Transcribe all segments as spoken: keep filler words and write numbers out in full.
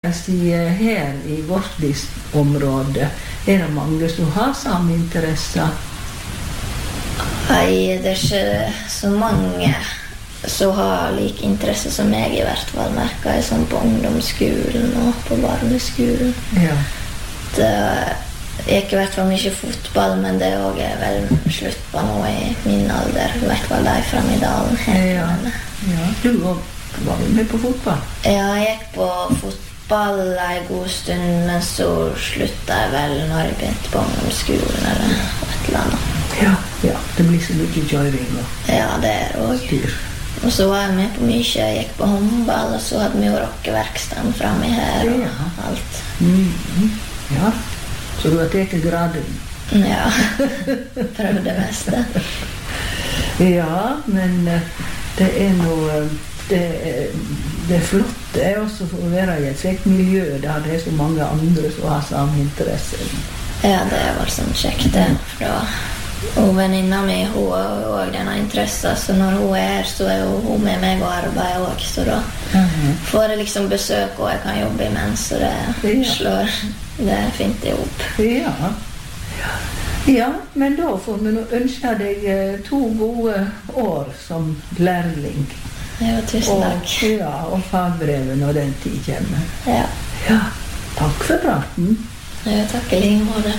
Jeg sier her i vårt område, er det mange som har samme interesse? Nei, det er ikke så mange som har like interesse som meg i hvert fall, merker jeg sånn på ungdomsskolen og på barneskolen. Ja. Det er ikke i hvert fall mye fotball, men det er også vel slutt på nå i min alder, i hvert fall der frem i dalen. Ja. Ja. Du var jo med på fotball? Ja, jeg gikk på fotball en god stund, men så sluttet jeg vel når jeg begynte på ungdomsskolen eller et eller annet. Ja, ja, det blir så mye kjøring da. Ja, det er det også. Styr. Og så var jeg med på mye, jeg gikk på håndball, og så hadde vi jo rockeverkstedet fremme her og Ja. alt. Mm, ja, så du har tatt graden? Ja, prøvde det meste. Ja, men eh, det er noe, det, er- det er flott, det er også for å være i et slikt miljø der det er så mange andre som har samme interesse. Ja, det er vel sånn kjekt det, for da og venninna mi, hun har jo også denne interessen, så når hun er her, så er jo hun med meg og arbeider også, så da Mhm. får jeg liksom besøk, og jeg kan jobbe imens, så det Ja. slår det er fint i hop. Ja. Ja, men da får vi nå ønske deg eh, to gode år som lærling. Ja, tusen Og, takk. ja, og fagbrevet når den tid kommer. Ja, Ja, takk for praten. ja takk i like måte.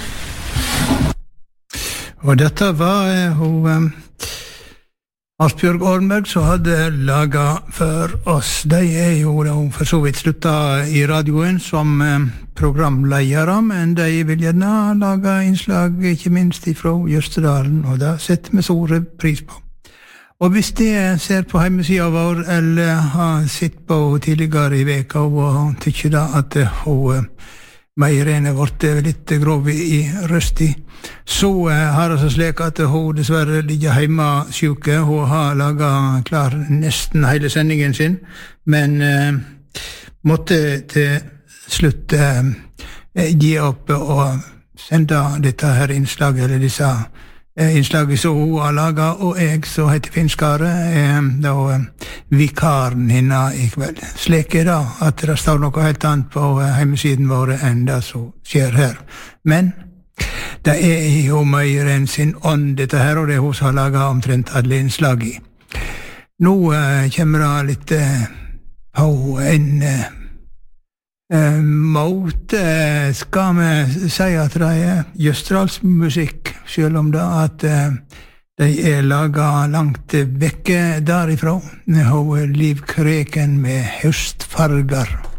Og dette var eh, hun eh, Asbjørg Ormberg som hadde laget for oss. De er jo da for så vidt sluttet i radioen som eh, programledere, men de vil gjerne lage innslag, ikke minst fra Jøstedalen, og det setter vi store pris på. Og hvis de ser på hjemmesiden vår, eller har sett på tidligere i veka, og tykker da at hun Meirene ble litt grov i røsti, så har det seg slik at hun dessverre ligger hjemme syke. Hun har laget klar nesten hele sendingen sin, men eh, måtte til slutt eh, gi opp og sende dette her innslaget, eller disse eh, innslaget som hun har laget, og jeg som heter Finn Skare, er da eh, vikaren henne i kveld. Slik er det at det står noe helt annet på eh, hjemmesiden vår enn det som skjer her. Men det er jo mer enn sin ånd dette her, og det er hun som har laget omtrent alle innslag i. Nå eh, kommer det litt eh, på en eh, eh, måte, skal vi si at det er Jøstedalsmusikk, selv om det at eh, de er laget langt vekke derifra. Hun Liv Kreken med høstfarger.